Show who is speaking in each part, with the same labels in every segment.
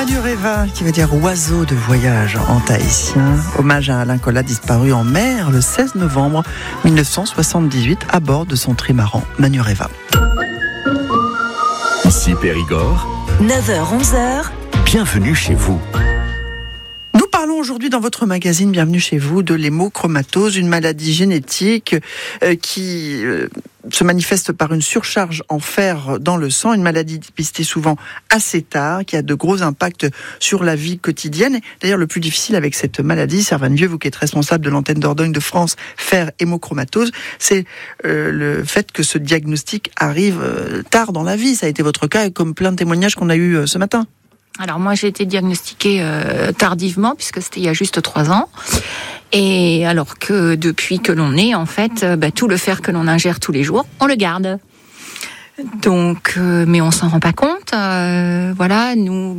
Speaker 1: Manureva, qui veut dire oiseau de voyage en tahitien. Hommage à Alain Colas, disparu en mer le 16 novembre 1978 à bord de son trimaran Manureva.
Speaker 2: Ici Périgord,
Speaker 3: 9h-11h,
Speaker 2: bienvenue chez vous.
Speaker 1: Nous parlons aujourd'hui dans votre magazine Bienvenue chez vous de l'hémochromatose, une maladie génétique qui se manifeste par une surcharge en fer dans le sang, une maladie dépistée souvent assez tard, qui a de gros impacts sur la vie quotidienne. D'ailleurs, le plus difficile avec cette maladie, Servane Vieux, vous qui êtes responsable de l'antenne Dordogne de France, fer hémochromatose, c'est le fait que ce diagnostic arrive tard dans la vie. Ça a été votre cas, comme plein de témoignages qu'on a eu ce matin.
Speaker 4: Alors moi j'ai été diagnostiquée tardivement puisque c'était il y a juste 3 ans. Et alors que depuis que l'on est en fait, tout le fer que l'on ingère tous les jours, on le garde. Donc, mais on s'en rend pas compte. Voilà, nous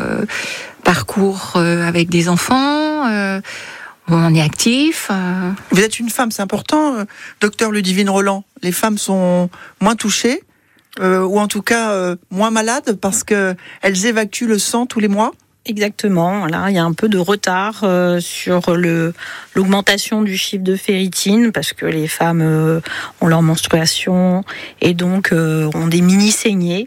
Speaker 4: parcours avec des enfants. On est actifs.
Speaker 1: Vous êtes une femme, c'est important, docteur Ludivine Roland. Les femmes sont moins touchées. Ou en tout cas moins malades parce que elles évacuent le sang tous les mois.
Speaker 5: Exactement. Là, il y a un peu de retard sur l'augmentation du chiffre de ferritine parce que les femmes ont leur menstruation et donc ont des mini saignées.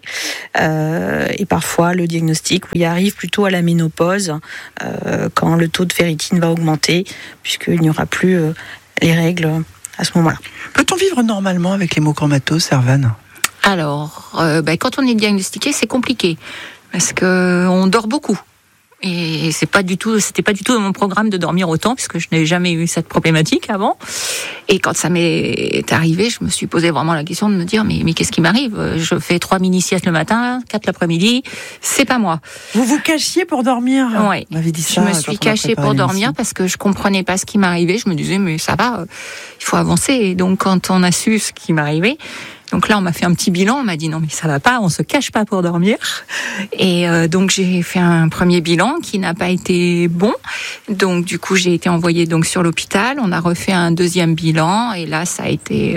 Speaker 5: Et parfois, le diagnostic y arrive plutôt à la ménopause quand le taux de ferritine va augmenter puisqu'il n'y aura plus les règles à ce moment-là.
Speaker 1: Peut-on vivre normalement avec l'hémochromatose, Servane ?
Speaker 4: Alors, quand on est diagnostiqué, c'est compliqué parce que on dort beaucoup. Et c'était pas du tout dans mon programme de dormir autant puisque je n'ai jamais eu cette problématique avant. Et quand ça m'est arrivé, je me suis posé vraiment la question de me dire mais qu'est-ce qui m'arrive ? Je fais 3 mini-siestes le matin, 4 l'après-mid, c'est pas moi.
Speaker 1: Vous vous cachiez pour dormir ?
Speaker 4: Oui.
Speaker 1: On m'avait dit ça.
Speaker 4: Je me suis cachée pour dormir parce que je comprenais pas ce qui m'arrivait. Je me disais mais ça va, il faut avancer. Et donc quand on a su ce qui m'arrivait, donc là, on m'a fait un petit bilan, on m'a dit non mais ça va pas, on se cache pas pour dormir. Et donc j'ai fait un premier bilan qui n'a pas été bon. Donc du coup, j'ai été envoyée donc sur l'hôpital, on a refait un deuxième bilan et là ça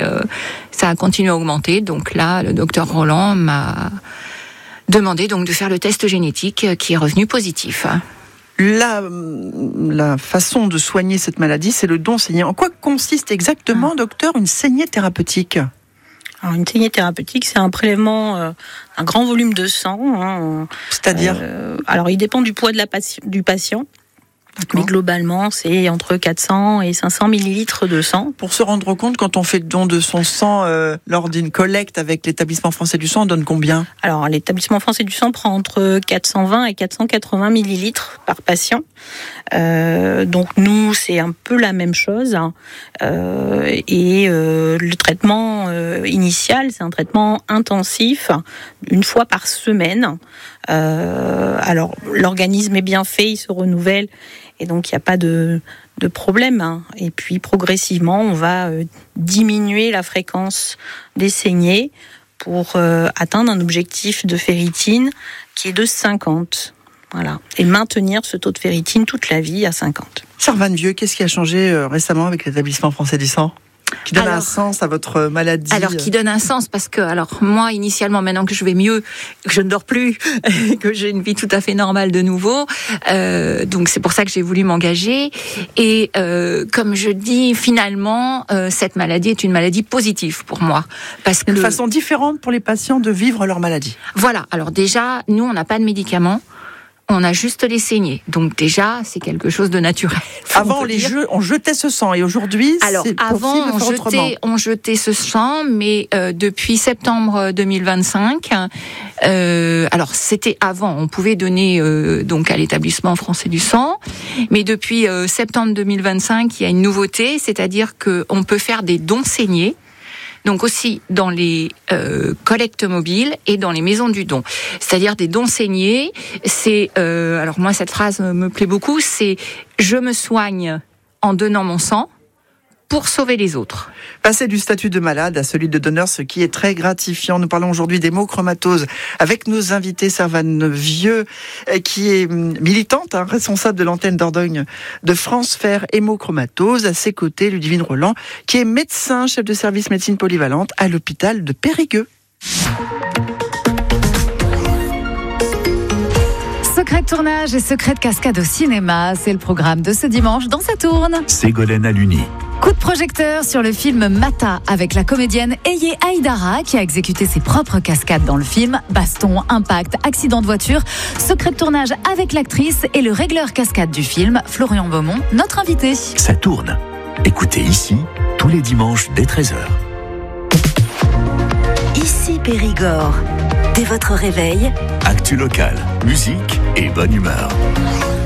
Speaker 4: a continué à augmenter. Donc là, le docteur Roland m'a demandé donc de faire le test génétique qui est revenu positif.
Speaker 1: La façon de soigner cette maladie, c'est le don saignant. En quoi consiste exactement, docteur, une saignée thérapeutique ?
Speaker 5: Alors, une saignée thérapeutique, c'est un prélèvement, un grand volume de sang.
Speaker 1: C'est-à-dire
Speaker 5: alors, il dépend du poids du patient.
Speaker 1: D'accord.
Speaker 5: Mais globalement, c'est entre 400 et 500 millilitres de sang.
Speaker 1: Pour se rendre compte, quand on fait le don de son sang lors d'une collecte avec l'Établissement français du sang, on donne combien ?
Speaker 5: Alors, l'Établissement français du sang prend entre 420 et 480 millilitres par patient. Donc, nous, c'est un peu la même chose. Le traitement initial, c'est un traitement intensif, 1 fois par semaine. Alors, l'organisme est bien fait, il se renouvelle. Et donc, il n'y a pas de problème. Et puis, progressivement, on va diminuer la fréquence des saignées pour atteindre un objectif de ferritine qui est de 50. Voilà. Et maintenir ce taux de ferritine toute la vie à 50.
Speaker 1: Servane Vieux, qu'est-ce qui a changé récemment avec l'Établissement français du sang ? Qui donne un sens à votre maladie.
Speaker 4: Alors, qui donne un sens parce que, moi, initialement, maintenant que je vais mieux, que je ne dors plus, que j'ai une vie tout à fait normale de nouveau, donc c'est pour ça que j'ai voulu m'engager. Et comme je dis, finalement, cette maladie est une maladie positive pour moi, parce que
Speaker 1: une façon différente pour les patients de vivre leur maladie.
Speaker 4: Voilà. Alors déjà, nous, on n'a pas de médicaments. On a juste les saignées. Donc déjà, c'est quelque chose de naturel.
Speaker 1: Avant, on jetait ce sang et aujourd'hui, c'est
Speaker 4: avant, on jetait ce sang, mais depuis septembre 2025, alors c'était avant, on pouvait donner donc à l'Établissement français du sang, mais depuis septembre 2025, il y a une nouveauté, c'est-à-dire que on peut faire des dons saignés. Donc aussi dans les collectes mobiles et dans les maisons du don. C'est-à-dire des dons saignés, c'est... alors moi, cette phrase me plaît beaucoup, c'est « je me soigne en donnant mon sang ». Pour sauver les autres.
Speaker 1: Passer du statut de malade à celui de donneur, ce qui est très gratifiant. Nous parlons aujourd'hui d'hémochromatose avec nos invités Servane Vieux, qui est militante, responsable de l'antenne Dordogne de France Fer Hémochromatose. À ses côtés, Ludivine Roland, qui est médecin, chef de service médecine polyvalente à l'hôpital de Périgueux.
Speaker 3: Secret de tournage et secret de cascade au cinéma, c'est le programme de ce dimanche dans Ça tourne.
Speaker 2: Ségolène Aluni.
Speaker 3: Coup de projecteur sur le film Mata avec la comédienne Eye Aïdara qui a exécuté ses propres cascades dans le film. Baston, impact, accident de voiture. Secret de tournage avec l'actrice et le régleur cascade du film, Florian Beaumont, notre invité.
Speaker 2: Ça tourne. Écoutez ici, tous les dimanches dès 13h.
Speaker 6: Ici Périgord. Dès votre réveil,
Speaker 2: Actu local, musique et bonne humeur.